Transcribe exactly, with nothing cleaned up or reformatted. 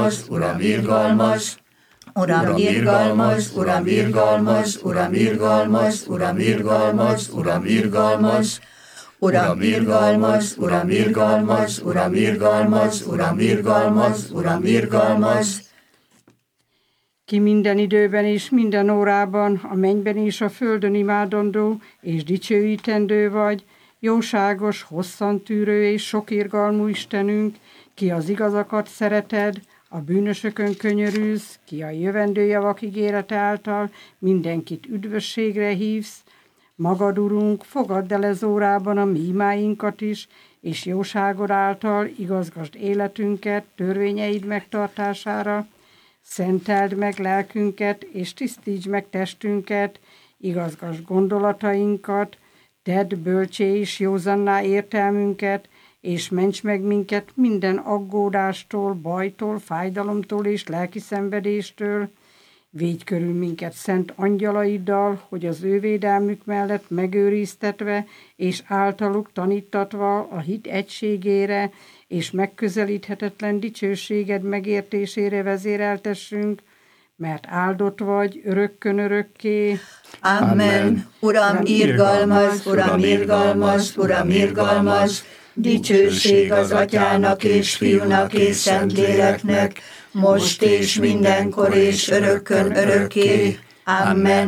irgalmas, Uram, irgalmas, Uram, irgalmas, Uram, irgalmas, Uram, irgalmas, Uram, irgalmas, Uram, irgalmas, Uram, irgalmas, Uram, irgalmas, Uram, irgalmas, Uram, irgalmas, Uram, irgalmas. Ki minden időben és minden órában, a mennyben és a földön imádandó és dicsőítendő vagy, jóságos, hosszantűrő és sokirgalmú Istenünk, ki az igazakat szereted, a bűnösökön könyörülsz, ki a jövendő javak ígérete által mindenkit üdvösségre hívsz, magad, Urunk, fogadd el ez órában a mi imáinkat is, és jóságod által igazgasd életünket törvényeid megtartására, szenteld meg lelkünket, és tisztítsd meg testünket, igazgasd gondolatainkat, tedd bölcsé és józanná értelmünket, és ments meg minket minden aggódástól, bajtól, fájdalomtól és lelki szenvedéstől. Védj körül minket szent angyalaiddal, hogy az ő védelmük mellett megőriztetve és általuk tanítatva a hit egységére és megközelíthetetlen dicsőséged megértésére vezéreltessünk, mert áldott vagy örökkön örökké. Amen. Uram, irgalmas, Uram, irgalmas, Uram, irgalmas, dicsőség az Atyának és Fiúnak és Szentléleknek, most és mindenkor és örökkön örökké. Amen.